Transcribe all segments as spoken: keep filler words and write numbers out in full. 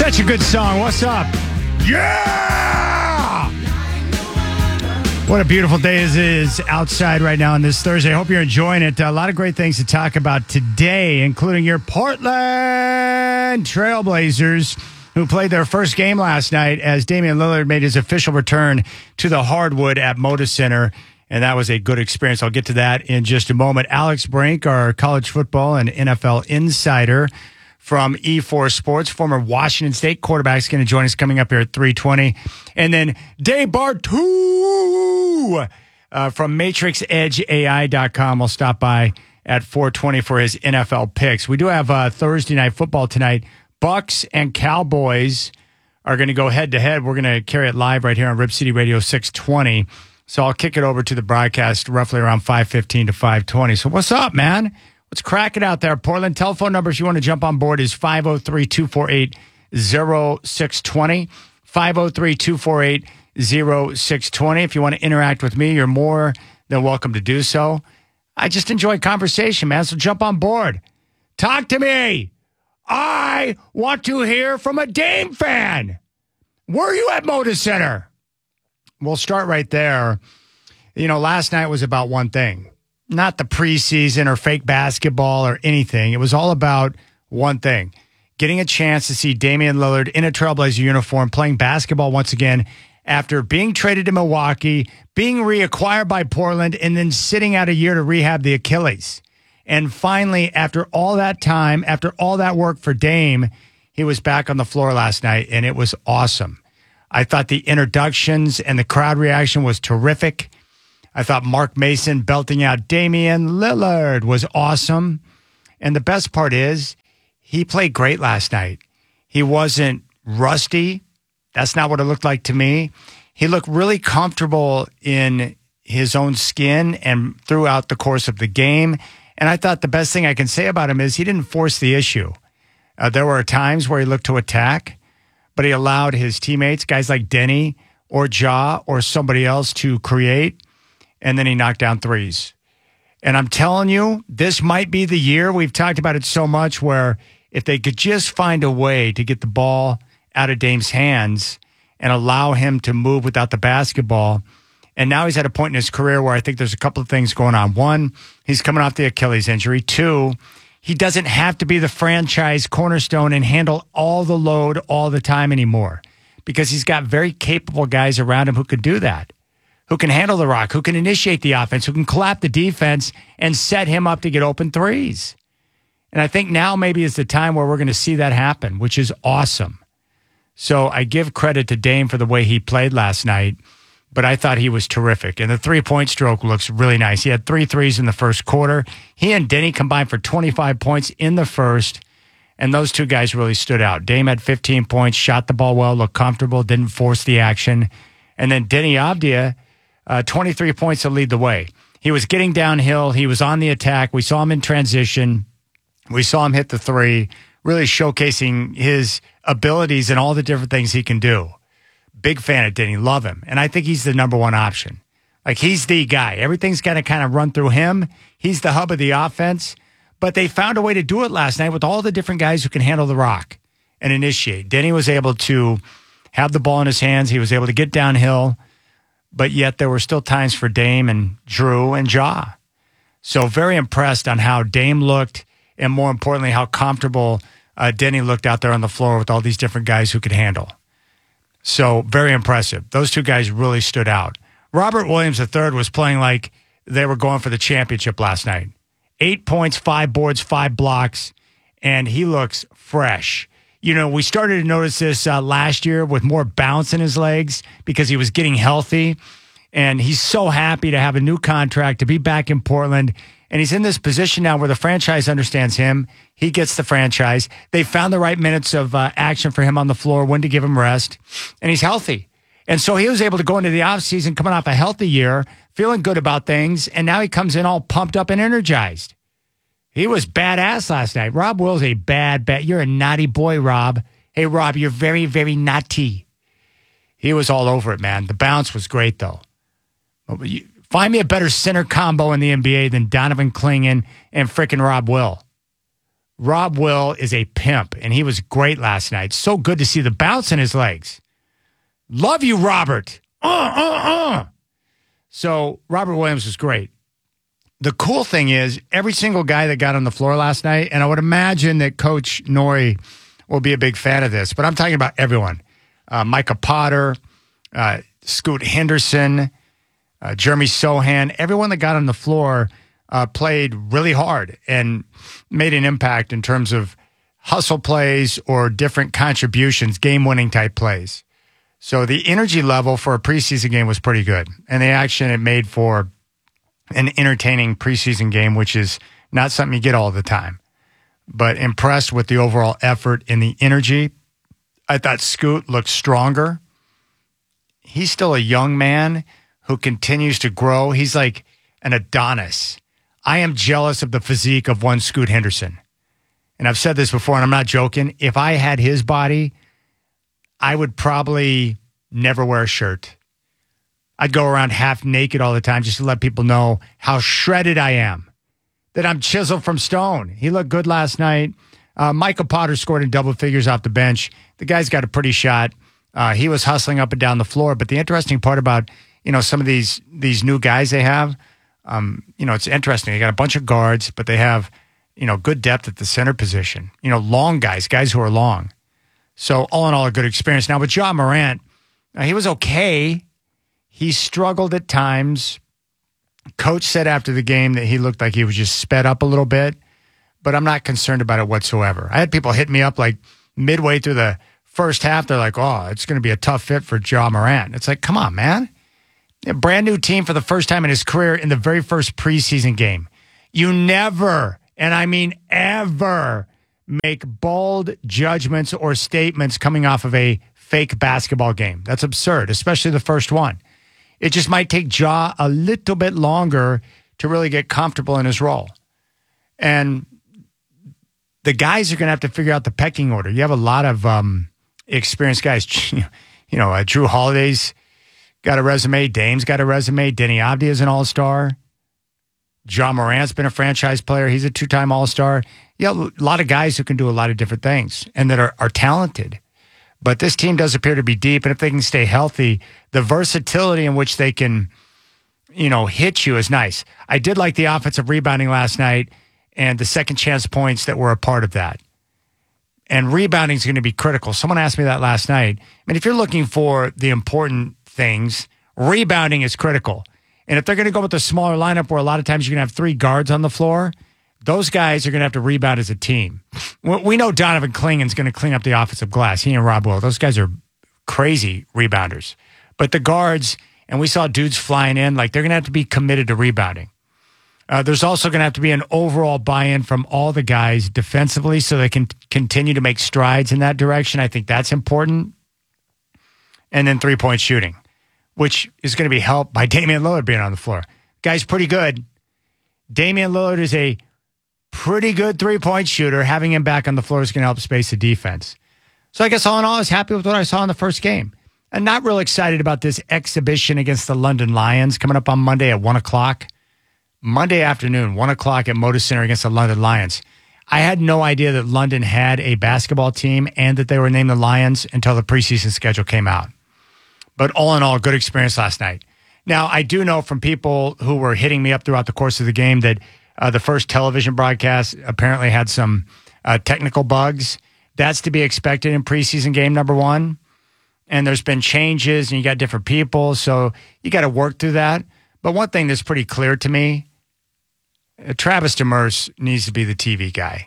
Such a good song. What's up? Yeah! What a beautiful day it is outside right now on this Thursday. I hope you're enjoying it. A lot of great things to talk about today, including your Portland Trailblazers, who played their first game last night as Damian Lillard made his official return to the hardwood at Moda Center. And that was a good experience. I'll get to that in just a moment. Alex Brink, our college football and N F L insider from E four Sports, former Washington State quarterback, is going to join us coming up here at three twenty. And then Dave Bartu uh, from matrix edge A I dot com will stop by at four twenty for his N F L picks. We do have uh, Thursday Night Football tonight. Bucks and Cowboys are going to go head-to-head. We're going to carry it live right here on Rip City Radio six twenty. So I'll kick it over to the broadcast roughly around five fifteen to five twenty. So what's up, man? What's cracking out there, Portland? Telephone number if you want to jump on board is five oh three, two four eight, oh six two oh. five oh three, two four eight, oh six two oh. If you want to interact with me, you're more than welcome to do so. I just enjoy conversation, man, so jump on board. Talk to me. I want to hear from a Dame fan. Were you at Moda Center? We'll start right there. You know, last night was about one thing. Not the preseason or fake basketball or anything. It was all about one thing. Getting a chance to see Damian Lillard in a Trailblazer uniform playing basketball once again after being traded to Milwaukee, being reacquired by Portland, and then sitting out a year to rehab the Achilles. And finally, after all that time, after all that work for Dame, he was back on the floor last night, and it was awesome. I thought the introductions and the crowd reaction was terrific. I thought Mark Mason belting out Damian Lillard was awesome. And the best part is he played great last night. He wasn't rusty. That's not what it looked like to me. He looked really comfortable in his own skin and throughout the course of the game. And I thought the best thing I can say about him is he didn't force the issue. Uh, there were times where he looked to attack, but he allowed his teammates, guys like Denny or Ja or somebody else, to create. And then he knocked down threes. And I'm telling you, this might be the year. We've talked about it so much where if they could just find a way to get the ball out of Dame's hands and allow him to move without the basketball. And now he's at a point in his career where I think there's a couple of things going on. One, he's coming off the Achilles injury. Two, he doesn't have to be the franchise cornerstone and handle all the load all the time anymore because he's got very capable guys around him who could do that. Who can handle the rock, who can initiate the offense, who can collapse the defense and set him up to get open threes. And I think now maybe is the time where we're going to see that happen, which is awesome. So I give credit to Dame for the way he played last night, but I thought he was terrific. And the three-point stroke looks really nice. He had three threes in the first quarter. He and Denny combined for twenty-five points in the first, and those two guys really stood out. Dame had fifteen points, shot the ball well, looked comfortable, didn't force the action. And then Denny Avdia, Uh, twenty-three points to lead the way. He was getting downhill. He was on the attack. We saw him in transition. We saw him hit the three, really showcasing his abilities and all the different things he can do. Big fan of Denny. Love him. And I think he's the number one option. Like, he's the guy. Everything's going to kind of run through him. He's the hub of the offense. But they found a way to do it last night with all the different guys who can handle the rock and initiate. Denny was able to have the ball in his hands. He was able to get downhill. But yet there were still times for Dame and Drew and Ja. So very impressed on how Dame looked and, more importantly, how comfortable uh, Denny looked out there on the floor with all these different guys who could handle. So very impressive. Those two guys really stood out. Robert Williams the third was playing like they were going for the championship last night. Eight points, five boards, five blocks, and he looks fresh. You know, we started to notice this uh, last year with more bounce in his legs because he was getting healthy. And he's so happy to have a new contract, to be back in Portland. And he's in this position now where the franchise understands him. He gets the franchise. They found the right minutes of uh, action for him on the floor, when to give him rest. And he's healthy. And so he was able to go into the offseason coming off a healthy year, feeling good about things. And now he comes in all pumped up and energized. He was badass last night. Rob Will's a bad, bad. You're a naughty boy, Rob. Hey, Rob, you're very, very naughty. He was all over it, man. The bounce was great, though. Find me a better center combo in the N B A than Donovan Clingan and frickin' Rob Will. Rob Will is a pimp, and he was great last night. So good to see the bounce in his legs. Love you, Robert. Uh, uh, uh. So Robert Williams was great. The cool thing is every single guy that got on the floor last night, and I would imagine that Coach Norrie will be a big fan of this, but I'm talking about everyone. Uh, Micah Potter, uh, Scoot Henderson, uh, Jeremy Sohan, everyone that got on the floor uh, played really hard and made an impact in terms of hustle plays or different contributions, game-winning type plays. So the energy level for a preseason game was pretty good, and the action it made for an entertaining preseason game, which is not something you get all the time. But impressed with the overall effort and the energy. I thought Scoot looked stronger. He's still a young man who continues to grow. He's like an Adonis. I am jealous of the physique of one Scoot Henderson. And I've said this before, and I'm not joking. If I had his body, I would probably never wear a shirt. I'd go around half naked all the time just to let people know how shredded I am, that I'm chiseled from stone. He looked good last night. Uh, Michael Potter scored in double figures off the bench. The guy's got a pretty shot. Uh, he was hustling up and down the floor. But the interesting part about, you know, some of these these new guys they have, um, you know, it's interesting. They got a bunch of guards, but they have, you know, good depth at the center position. You know, long guys, guys who are long. So all in all, a good experience. Now with Ja Morant, uh, he was okay. He struggled at times. Coach said after the game that he looked like he was just sped up a little bit, but I'm not concerned about it whatsoever. I had people hit me up like midway through the first half. They're like, oh, it's going to be a tough fit for Ja Morant. It's like, come on, man. A brand new team for the first time in his career in the very first preseason game. You never, and I mean ever, make bold judgments or statements coming off of a fake basketball game. That's absurd, especially the first one. It just might take Ja a little bit longer to really get comfortable in his role. And the guys are going to have to figure out the pecking order. You have a lot of um, experienced guys. You know, uh, Drew Holiday's got a resume. Dame's got a resume. Denny Avdia is an all-star. Ja Morant's been a franchise player. He's a two-time all-star. You have a lot of guys who can do a lot of different things and that are, are talented. But this team does appear to be deep, and if they can stay healthy, the versatility in which they can, you know, hit you is nice. I did like the offensive rebounding last night and the second chance points that were a part of that. And rebounding is going to be critical. Someone asked me that last night. I mean, if you're looking for the important things, rebounding is critical. And if they're going to go with a smaller lineup where a lot of times you're going to have three guards on the floor, those guys are going to have to rebound as a team. We know Donovan Klingen's going to clean up the offensive glass. He and Rob Will. Those guys are crazy rebounders. But the guards, and we saw dudes flying in, like they're going to have to be committed to rebounding. Uh, there's also going to have to be an overall buy-in from all the guys defensively so they can continue to make strides in that direction. I think that's important. And then three-point shooting, which is going to be helped by Damian Lillard being on the floor. Guy's pretty good. Damian Lillard is a pretty good three-point shooter. Having him back on the floor is going to help space the defense. So I guess all in all, I was happy with what I saw in the first game. I'm not real excited about this exhibition against the London Lions coming up on Monday at one o'clock. Monday afternoon, one o'clock at Moda Center against the London Lions. I had no idea that London had a basketball team and that they were named the Lions until the preseason schedule came out. But all in all, good experience last night. Now, I do know from people who were hitting me up throughout the course of the game that uh, the first television broadcast apparently had some uh, technical bugs. That's to be expected in preseason game number one. And there's been changes and you got different people, so you got to work through that. But one thing that's pretty clear to me, uh, Travis Demers needs to be the T V guy.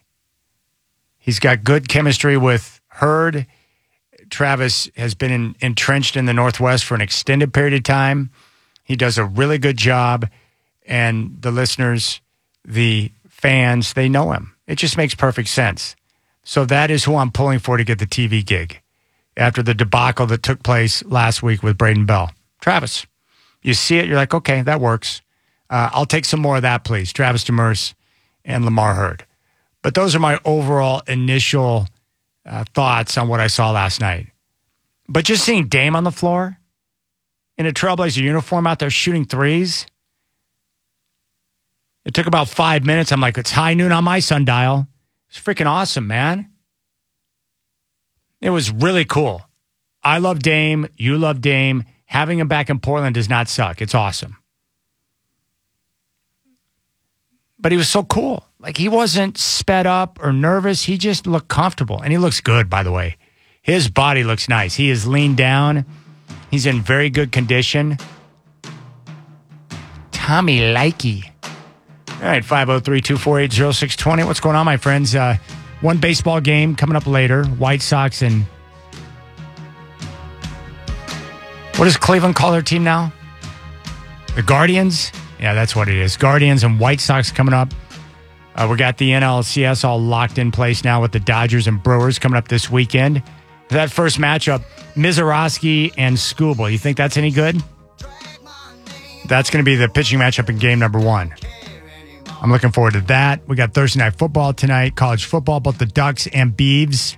He's got good chemistry with Hurd. Travis has been in, entrenched in the Northwest for an extended period of time. He does a really good job, and the listeners, the fans, they know him. It just makes perfect sense. So that is who I'm pulling for to get the T V gig after the debacle that took place last week with Braden Bell. Travis, you see it, you're like, okay, that works. Uh, I'll take some more of that, please. Travis Demers and Lamar Hurd. But those are my overall initial uh, thoughts on what I saw last night. But just seeing Dame on the floor in a Trailblazer uniform out there shooting threes, it took about five minutes. I'm like, it's high noon on my sundial. It's freaking awesome, man. It was really cool. I love Dame. You love Dame. Having him back in Portland does not suck. It's awesome. But he was so cool. Like, he wasn't sped up or nervous. He just looked comfortable. And he looks good, by the way. His body looks nice. He is leaned down. He's in very good condition. Tommy Likey. All right, five oh three, two four eight, oh six two oh. What's going on, my friends? Uh, one baseball game coming up later. White Sox and... What does Cleveland call their team now? The Guardians? Yeah, that's what it is. Guardians and White Sox coming up. Uh, we got the N L C S all locked in place now with the Dodgers and Brewers coming up this weekend. That first matchup, Mizorowski and Skubal. You think that's any good? That's going to be the pitching matchup in game number one. I'm looking forward to that. We got Thursday Night Football tonight, college football, both the Ducks and Beavs.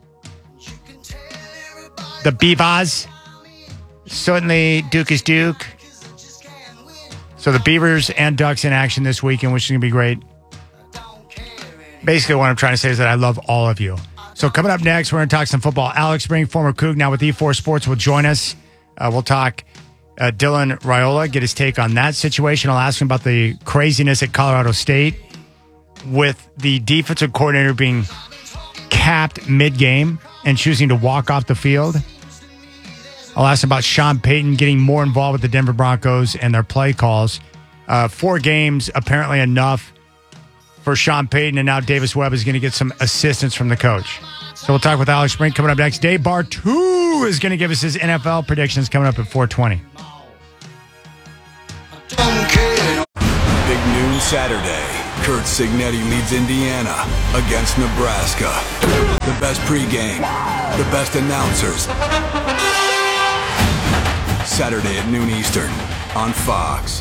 The Beavers. Certainly, Duke is Duke. So the Beavers and Ducks in action this weekend, which is going to be great. Basically, what I'm trying to say is that I love all of you. So coming up next, we're going to talk some football. Alex Spring, former Coug, now with E four Sports, will join us. Uh, we'll talk uh, Dylan Raiola, get his take on that situation. I'll ask him about the craziness at Colorado State with the defensive coordinator being capped mid-game and choosing to walk off the field. I'll ask him about Sean Payton getting more involved with the Denver Broncos and their play calls. Uh, four games, apparently enough for Sean Payton, and now Davis Webb is going to get some assistance from the coach. So we'll talk with Alex Spring coming up next. Dave Bartu is going to give us his N F L predictions coming up at four twenty. Big noon Saturday. Kurt Signetti leads Indiana against Nebraska. The best pregame, the best announcers. Saturday at noon Eastern on Fox.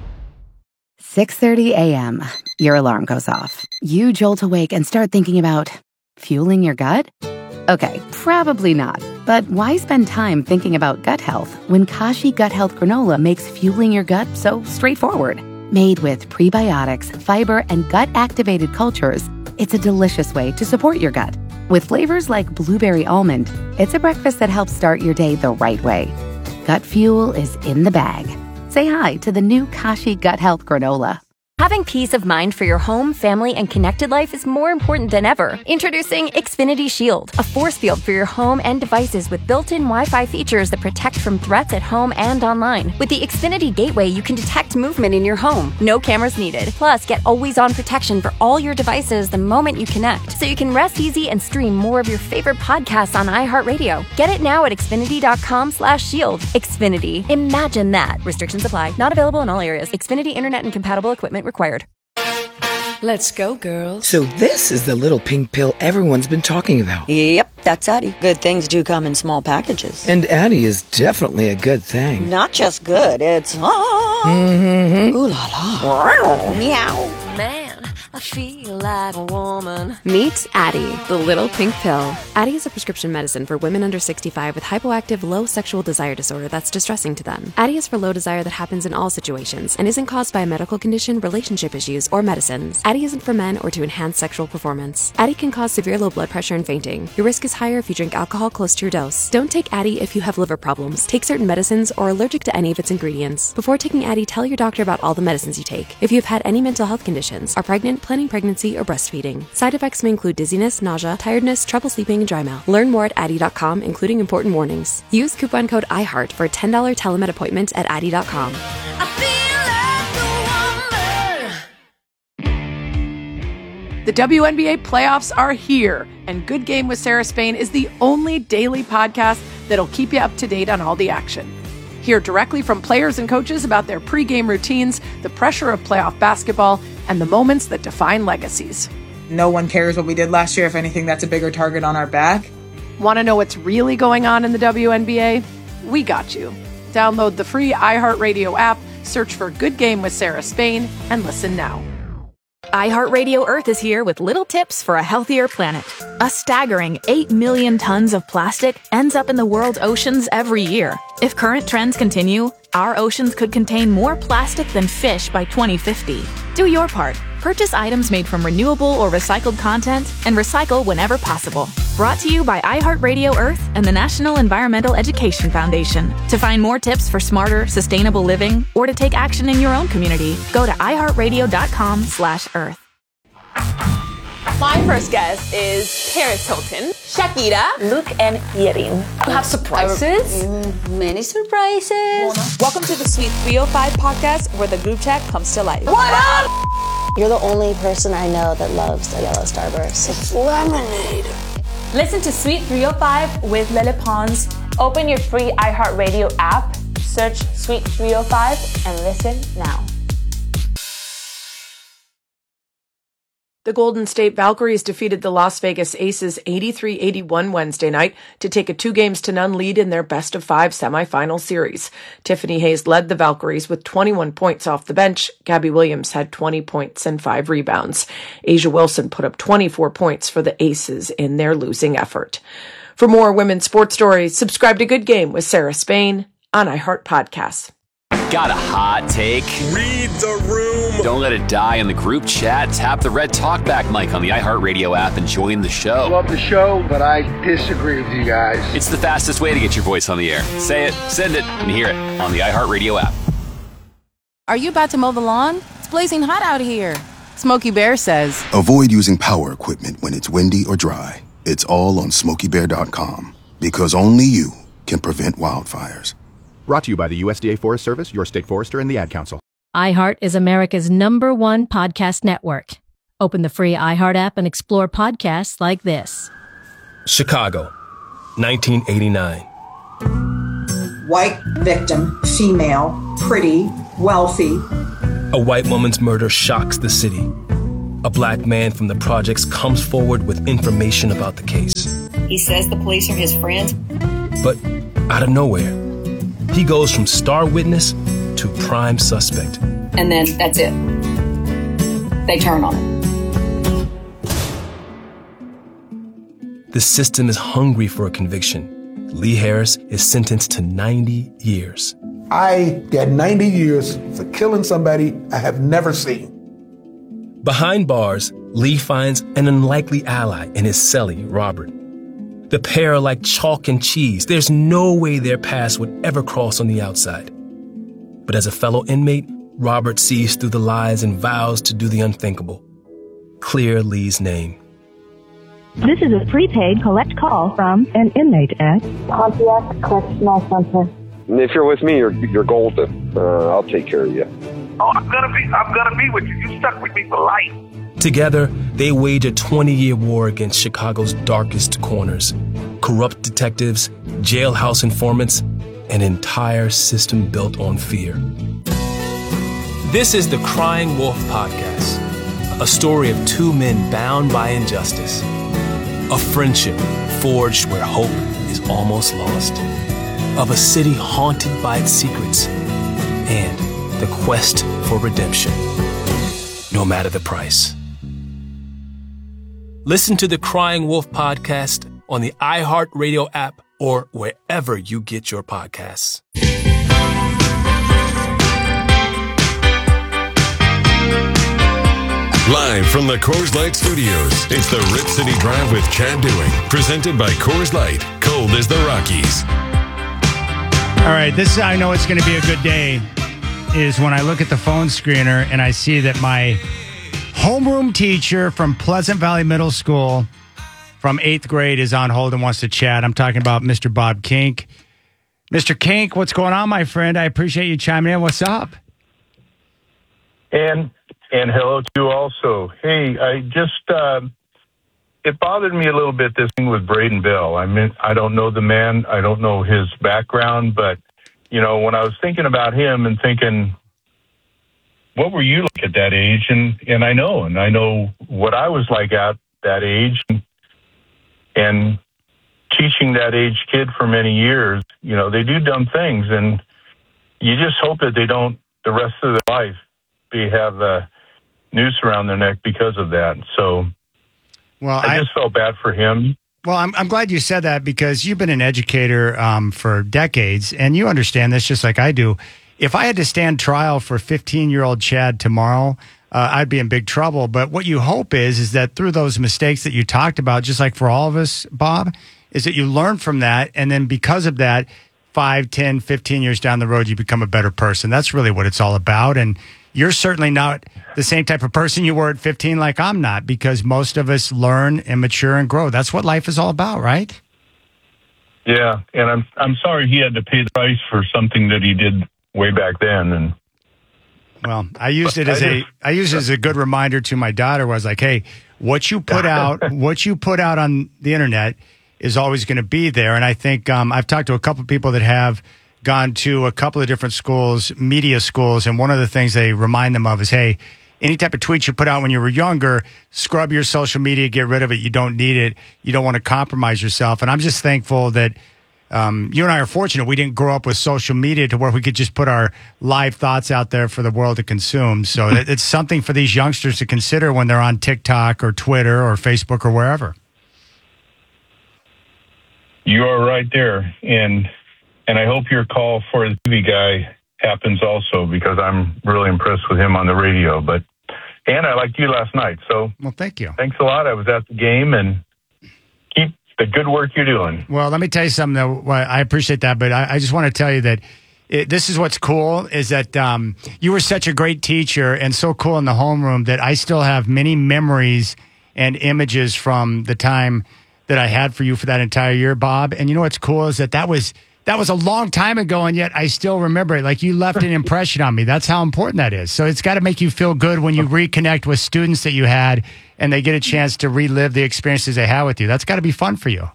six thirty a.m. Your alarm goes off. You jolt awake and start thinking about fueling your gut? Okay, probably not. But why spend time thinking about gut health when Kashi Gut Health Granola makes fueling your gut so straightforward? Made with prebiotics, fiber, and gut-activated cultures, it's a delicious way to support your gut. With flavors like blueberry almond, it's a breakfast that helps start your day the right way. Gut fuel is in the bag. Say hi to the new Kashi Gut Health Granola. Having peace of mind for your home, family, and connected life is more important than ever. Introducing Xfinity Shield, a force field for your home and devices with built-in Wi-Fi features that protect from threats at home and online. With the Xfinity Gateway, you can detect movement in your home. No cameras needed. Plus, get always-on protection for all your devices the moment you connect, so you can rest easy and stream more of your favorite podcasts on iHeartRadio. Get it now at Xfinity.com slash shield. Xfinity. Imagine that. Restrictions apply. Not available in all areas. Xfinity Internet and compatible equipment required. Let's go, girls. So this is the little pink pill everyone's been talking about. Yep, that's Addie. Good things do come in small packages. And Addie is definitely a good thing. Not just good, it's... Ah, mm-hmm. Ooh la la. Meow. Man, I feel like a woman. Meet Addie, the little pink pill. Addie is a prescription medicine for women under sixty-five with hypoactive low sexual desire disorder that's distressing to them. Addie is for low desire that happens in all situations and isn't caused by a medical condition, relationship issues, or medicines. Addie isn't for men or to enhance sexual performance. Addie can cause severe low blood pressure and fainting. Your risk is higher if you drink alcohol close to your dose. Don't take Addie if you have liver problems, take certain medicines, or are allergic to any of its ingredients. Before taking Addie, tell your doctor about all the medicines you take. If you have had any mental health conditions, are pregnant, planning pregnancy, or breastfeeding. Side effects may include dizziness, nausea, tiredness, trouble sleeping, and dry mouth. Learn more at Addie dot com, including important warnings. Use coupon code iHeart for a ten dollars telemed appointment at Addie dot com. I feel like a woman. The W N B A playoffs are here, and Good Game with Sarah Spain is the only daily podcast that'll keep you up to date on all the action. Hear directly from players and coaches about their pregame routines, the pressure of playoff basketball, and the moments that define legacies. No one cares what we did last year. If anything, that's a bigger target on our back. Want to know what's really going on in the W N B A? We got you. Download the free iHeartRadio app, search for Good Game with Sarah Spain, and listen now. iHeartRadio Earth is here with little tips for a healthier planet. A staggering eight million tons of plastic ends up in the world's oceans every year. If current trends continue, our oceans could contain more plastic than fish by twenty fifty. Do your part. Purchase items made from renewable or recycled content and recycle whenever possible. Brought to you by iHeartRadio Earth and the National Environmental Education Foundation. To find more tips for smarter, sustainable living or to take action in your own community, go to iHeartRadio.com slash earth. My first guest is Paris Hilton, Shakira, Luke, and Yerin. You have surprises? Uh, many surprises. Welcome to the Sweet three oh five podcast, where the group chat comes to life. What up? You're the only person I know that loves the yellow Starburst. It's lemonade. Listen to Sweet three oh five with Lele Pons. Open your free iHeartRadio app, search Sweet three oh five, and listen now. The Golden State Valkyries defeated the Las Vegas Aces eighty-three eighty-one Wednesday night to take a two games to none lead in their best of five semifinal series. Tiffany Hayes led the Valkyries with twenty-one points off the bench. Gabby Williams had twenty points and five rebounds. Asia Wilson put up twenty-four points for the Aces in their losing effort. For more women's sports stories, subscribe to Good Game with Sarah Spain on iHeart Podcasts. Got a hot take? Read the room. Don't let it die in the group chat. Tap the red talkback mic on the iHeartRadio app and join the show. Love the show, but I disagree with you guys. It's the fastest way to get your voice on the air. Say it, send it, and hear it on the iHeartRadio app. Are you about to mow the lawn? It's blazing hot out here. Smokey Bear says, avoid using power equipment when it's windy or dry. It's all on smokey bear dot com, because only you can prevent wildfires. Brought to you by the U S D A Forest Service, your state forester, and the Ad Council. iHeart is America's number one podcast network. Open the free iHeart app and explore podcasts like this. Chicago, nineteen eighty-nine. White victim, female, pretty, wealthy. A white woman's murder shocks the city. A black man from the projects comes forward with information about the case. He says the police are his friends. But out of nowhere, he goes from star witness to prime suspect. And then that's it. They turn on him. The system is hungry for a conviction. Lee Harris is sentenced to ninety years. I got ninety years for killing somebody I have never seen. Behind bars, Lee finds an unlikely ally in his cellie, Robert. The pair are like chalk and cheese. There's no way their paths would ever cross on the outside. But as a fellow inmate, Robert sees through the lies and vows to do the unthinkable. Clear Lee's name. This is a prepaid collect call from an inmate at Pontiac Correctional Center. If you're with me, you're you're golden. Uh, I'll take care of you. Oh, I'm gonna be I'm gonna be with you. You stuck with me for life. Together, they wage a twenty-year war against Chicago's darkest corners. Corrupt detectives, jailhouse informants, an entire system built on fear. This is the Crying Wolf Podcast, a story of two men bound by injustice. A friendship forged where hope is almost lost. Of a city haunted by its secrets. And the quest for redemption, no matter the price. Listen to the Crying Wolf Podcast on the iHeartRadio app or wherever you get your podcasts. Live from the Coors Light Studios, it's the Rip City Drive with Chad Dewey, presented by Coors Light, cold as the Rockies. All right, this I know it's going to be a good day is when I look at the phone screener and I see that my homeroom teacher from Pleasant Valley Middle School from eighth grade is on hold and wants to chat. I'm talking about Mister Bob Kink. Mister Kink, what's going on, my friend? I appreciate you chiming in. What's up? And and hello to you also. Hey, I just, uh, it bothered me a little bit, this thing with Braden Bell. I mean, I don't know the man. I don't know his background, but, you know, when I was thinking about him and thinking, what were you like at that age? And, and I know, and I know what I was like at that age. And, and teaching that age kid for many years, you know, they do dumb things. And you just hope that they don't, the rest of their life, be have a noose around their neck because of that. So well, I, I just felt bad for him. Well, I'm I'm glad you said that because you've been an educator um, for decades, and you understand this just like I do. If I had to stand trial for fifteen-year-old Chad tomorrow, uh, I'd be in big trouble. But what you hope is, is that through those mistakes that you talked about, just like for all of us, Bob, is that you learn from that. And then because of that, five, ten, fifteen years down the road, you become a better person. That's really what it's all about. And you're certainly not the same type of person you were at fifteen, like I'm not, because most of us learn and mature and grow. That's what life is all about, right? Yeah, and I'm I'm sorry he had to pay the price for something that he did way back then. And well, I used it as a I used it as a good reminder to my daughter. Where I was like, hey, what you put out, what you put out on the internet is always going to be there. And I think um, I've talked to a couple of people that have gone to a couple of different schools, media schools, and one of the things they remind them of is, hey, any type of tweet you put out when you were younger, scrub your social media, get rid of it. You don't need it. You don't want to compromise yourself. And I'm just thankful that um, you and I are fortunate we didn't grow up with social media to where we could just put our live thoughts out there for the world to consume. So it's something for these youngsters to consider when they're on TikTok or Twitter or Facebook or wherever. You are right there. And and I hope your call for the T V guy happens also, because I'm really impressed with him on the radio. But and I liked you last night. So well, thank you. Thanks a lot. I was at the game, and keep the good work you're doing. Well, let me tell you something, though. Well, I appreciate that, but I, I just want to tell you that it, this is what's cool, is that um, you were such a great teacher and so cool in the homeroom that I still have many memories and images from the time that I had for you for that entire year, Bob. And you know what's cool is that that was that was a long time ago, and yet I still remember it. Like, you left an impression on me. That's how important that is. So it's got to make you feel good when you reconnect with students that you had and they get a chance to relive the experiences they had with you. That's got to be fun for you.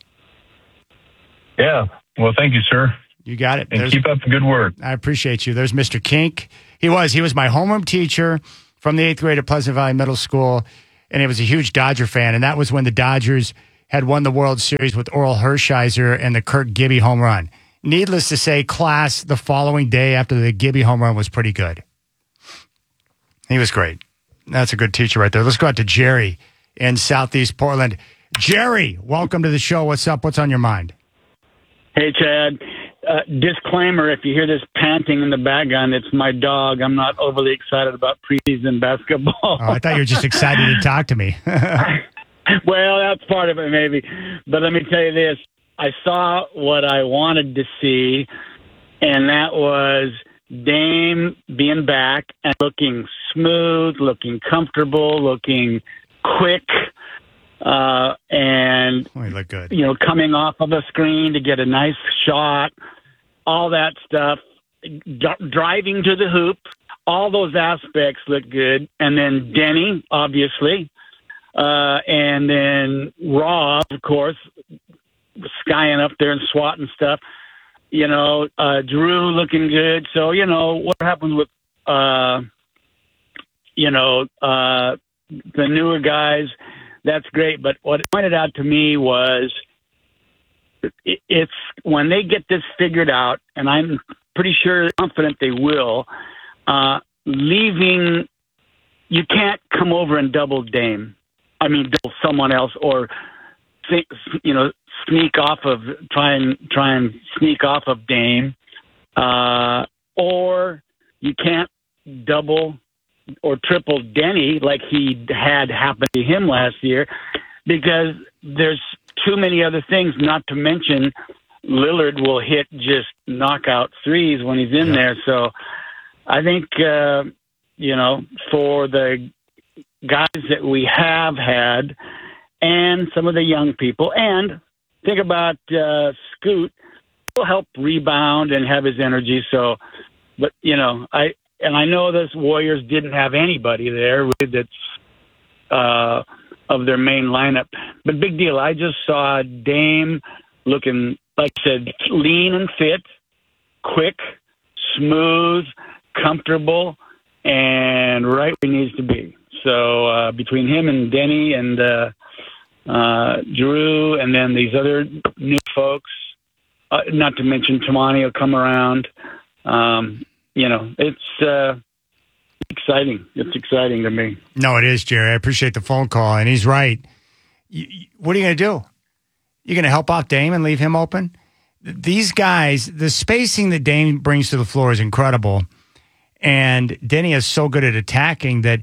Yeah. Well, thank you, sir. You got it. And There's, keep up the good work. I appreciate you. There's Mister Kink. He was. He was my homeroom teacher from the eighth grade at Pleasant Valley Middle School, and he was a huge Dodger fan, and that was when the Dodgers had won the World Series with Oral Hershiser and the Kirk Gibby home run. Needless to say, class the following day after the Gibby home run was pretty good. He was great. That's a good teacher right there. Let's go out to Jerry in Southeast Portland. Jerry, welcome to the show. What's up? What's on your mind? Hey, Chad. Uh, disclaimer, if you hear this panting in the background, it's my dog. I'm not overly excited about preseason basketball. Oh, I thought you were just excited to talk to me. Well, that's part of it, maybe. But let me tell you this. I saw what I wanted to see, and that was Dame being back and looking smooth, looking comfortable, looking quick, uh, and oh, he looked good. You know, coming off of a screen to get a nice shot, all that stuff, d- driving to the hoop, all those aspects look good. And then Denny, obviously. Uh, and then Rob, of course, skying up there and swatting stuff. You know, uh, Drew looking good. So, you know, what happens with, uh, you know, uh, the newer guys, that's great. But what it pointed out to me was it, it's when they get this figured out, and I'm pretty sure, confident they will, uh, leaving, you can't come over and double Dame. I mean, double someone else, or, you know, sneak off of, try and, try and sneak off of Dame. Uh, or you can't double or triple Denny like he had happened to him last year, because there's too many other things, not to mention Lillard will hit just knockout threes when he's in yeah. there. So I think, uh, you know, for the guys that we have had and some of the young people, and think about uh, Scoot, will help rebound and have his energy. So, but, you know, I, and I know this Warriors didn't have anybody there that's uh, of their main lineup, but big deal. I just saw Dame looking, like I said, lean and fit, quick, smooth, comfortable, and right where he needs to be. So uh, between him and Denny and uh, uh, Drew, and then these other new folks, uh, not to mention Tamani will come around. Um, you know, it's uh, exciting. It's exciting to me. No, it is, Jerry. I appreciate the phone call, and he's right. You, you, what are you going to do? You're going to help out Dame and leave him open? These guys, the spacing that Dame brings to the floor is incredible, and Denny is so good at attacking that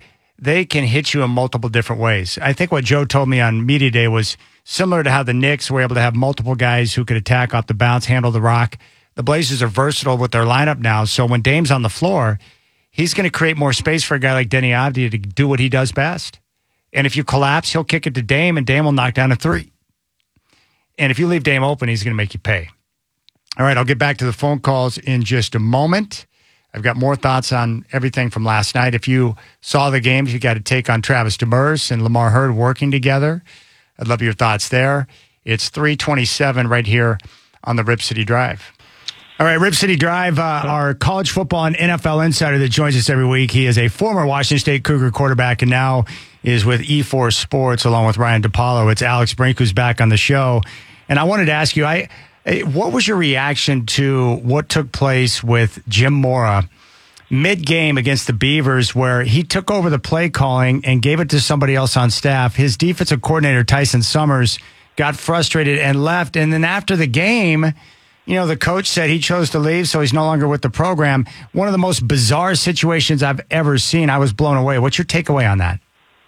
they can hit you in multiple different ways. I think what Joe told me on Media Day was similar to how the Knicks were able to have multiple guys who could attack off the bounce, handle the rock. The Blazers are versatile with their lineup now, so when Dame's on the floor, he's going to create more space for a guy like Denny Avdia to do what he does best. And if you collapse, he'll kick it to Dame, and Dame will knock down a three. And if you leave Dame open, he's going to make you pay. All right, I'll get back to the phone calls in just a moment. I've got more thoughts on everything from last night. If you saw the games, you got a take on Travis Demers and Lamar Hurd working together. I'd love your thoughts there. It's three twenty-seven right here on the Rip City Drive. All right, Rip City Drive, uh, our college football and N F L insider that joins us every week. He is a former Washington State Cougar quarterback and now is with E four Sports along with Ryan DePaulo. It's Alex Brink who's back on the show. And I wanted to ask you, I, what was your reaction to what took place with Jim Mora mid-game against the Beavers, where he took over the play calling and gave it to somebody else on staff? His defensive coordinator, Tyson Summers, got frustrated and left. And then after the game, you know, the coach said he chose to leave, so he's no longer with the program. One of the most bizarre situations I've ever seen. I was blown away. What's your takeaway on that?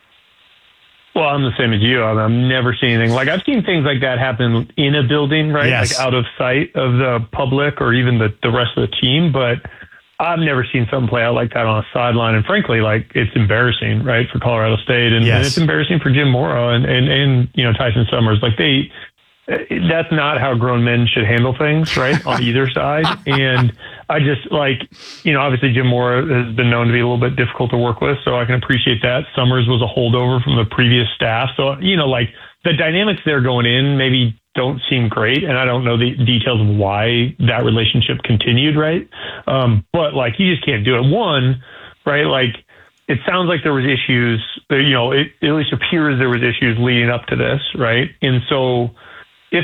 Well, I'm the same as you. I've never seen anything. Like, I've seen things like that happen in a building, right? Yes. Like out of sight of the public or even the, the rest of the team. But I've never seen something play out like that on a sideline. And frankly, like, it's embarrassing, right, for Colorado State. And, yes. and it's embarrassing for Jim Mora and, and, and, you know, Tyson Summers. Like, they, that's not how grown men should handle things, right, on either side. And I just, like, you know, obviously Jim Mora has been known to be a little bit difficult to work with, so I can appreciate that. Summers was a holdover from the previous staff. So, you know, like, the dynamics there going in maybe don't seem great, and I don't know the details of why that relationship continued, right? Um, but, like, you just can't do it. One, right, like, it sounds like there was issues, you know, it, it at least appears there was issues leading up to this, right? And so